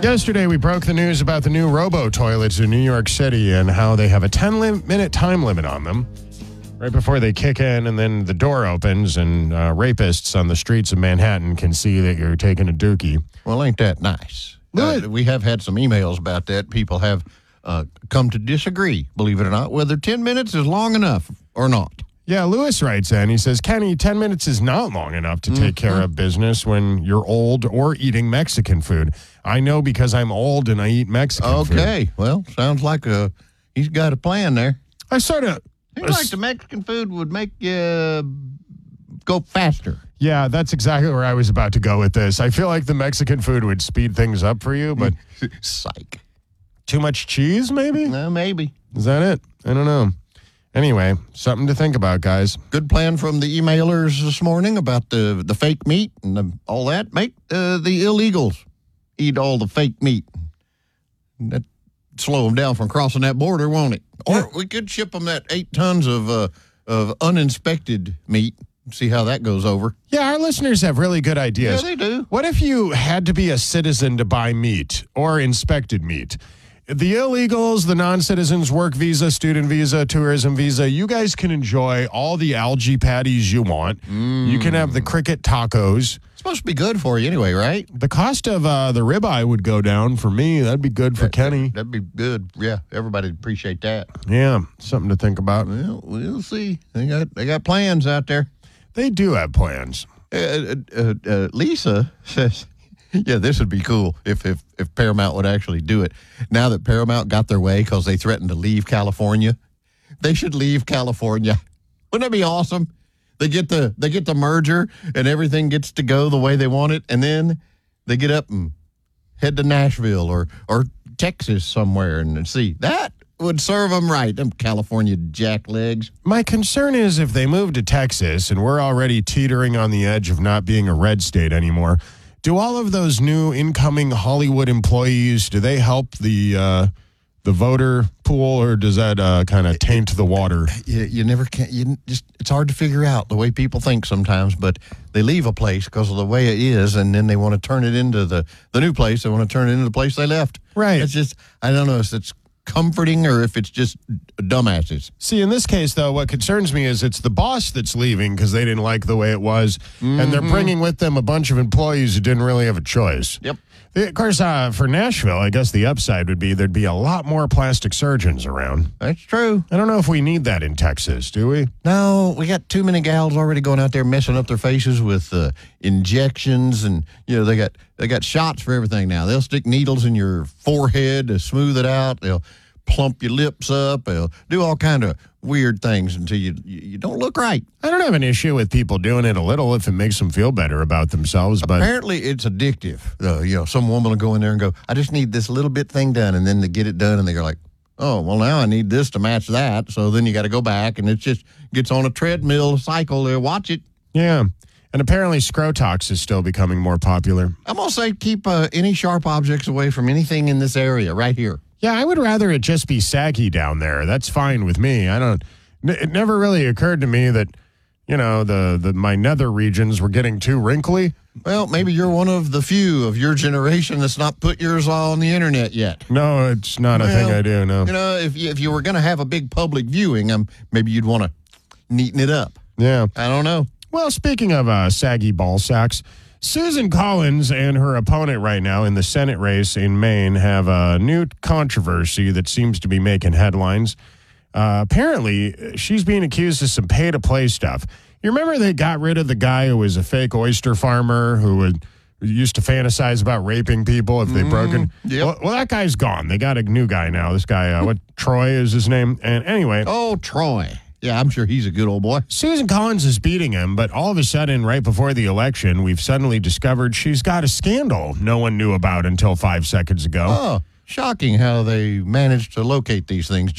Yesterday, we broke the news about the new robo-toilets in New York City and how they have a 10-minute time limit on them right before they kick in, and then the door opens, and rapists on the streets of Manhattan can see that you're taking a dookie. Well, ain't that nice? We have had some emails about that. People have come to disagree, believe it or not, whether 10 minutes is long enough or not. Yeah, Lewis writes in. He says, Kenny, 10 minutes is not long enough to take care of business when you're old or eating Mexican food. I know because I'm old and I eat Mexican food. Okay, well, sounds like he's got a plan there. I sort of... Seems like the Mexican food would make you go faster. Yeah, that's exactly where I was about to go with this. I feel like the Mexican food would speed things up for you, but... Psych. Too much cheese, maybe? No, maybe. Is that it? I don't know. Anyway, something to think about, guys. Good plan from the emailers this morning about the fake meat and all that. Make the illegals eat all the fake meat. That slow them down from crossing that border, won't it? Or we could ship them that 8 tons of uninspected meat. See how that goes over. Yeah, our listeners have really good ideas. Yeah, they do. What if you had to be a citizen to buy meat or inspected meat? The illegals, the non-citizens, work visa, student visa, tourism visa, you guys can enjoy all the algae patties you want. You can have the cricket tacos. It's supposed to be good for you anyway, right? The cost of the ribeye would go down for me. That'd be good for Kenny. That'd be good. Yeah, everybody'd appreciate that. Yeah, something to think about. Well, we'll see. They got plans out there. They do have plans. Lisa says... Yeah, this would be cool if Paramount would actually do it. Now that Paramount got their way because they threatened to leave California, they should leave California. Wouldn't that be awesome? They get the merger and everything gets to go the way they want it, and then they get up and head to Nashville or Texas somewhere and see. That would serve them right, them California jacklegs. My concern is if they move to Texas and we're already teetering on the edge of not being a red state anymore, do all of those new incoming Hollywood employees, do they help the voter pool, or does that kind of taint the water? You never can. It's hard to figure out the way people think sometimes, but they leave a place because of the way it is, and then they want to turn it into the new place. They want to turn it into the place they left. Right. It's just, I don't know if it's comforting or if it's just dumbasses. See, in this case, though, what concerns me is it's the boss that's leaving because they didn't like the way it was, and they're bringing with them a bunch of employees who didn't really have a choice. Yep. Of course, for Nashville, I guess the upside would be there'd be a lot more plastic surgeons around. That's true. I don't know if we need that in Texas, do we? No, we got too many gals already going out there messing up their faces with injections, and they got shots for everything now. They'll stick needles in your forehead to smooth it out. They'll plump your lips up. They'll do all kind of weird things until you don't look right. I don't have an issue with people doing it a little if it makes them feel better about themselves. But apparently it's addictive. Some woman will go in there and go, I just need this little bit thing done, and then they get it done, and they're like, oh, well, now I need this to match that. So then you got to go back, and it just gets on a treadmill cycle to watch it. Yeah. And apparently Scrotox is still becoming more popular. I'm going to say keep any sharp objects away from anything in this area right here. Yeah, I would rather it just be saggy down there. That's fine with me. It never really occurred to me that, my nether regions were getting too wrinkly. Well, maybe you're one of the few of your generation that's not put yours all on the internet yet. No, it's not a thing I do, no. If you were going to have a big public viewing, maybe you'd want to neaten it up. Yeah. I don't know. Well, speaking of saggy ball sacks, Susan Collins and her opponent right now in the Senate race in Maine have a new controversy that seems to be making headlines. Apparently, she's being accused of some pay-to-play stuff. You remember they got rid of the guy who was a fake oyster farmer who used to fantasize about raping people if they broke in? Yep. Well, that guy's gone. They got a new guy now. This guy, Troy is his name. And anyway. Oh, Troy. Yeah, I'm sure he's a good old boy. Susan Collins is beating him, but all of a sudden, right before the election, we've suddenly discovered she's got a scandal no one knew about until 5 seconds ago. Oh, shocking how they managed to locate these things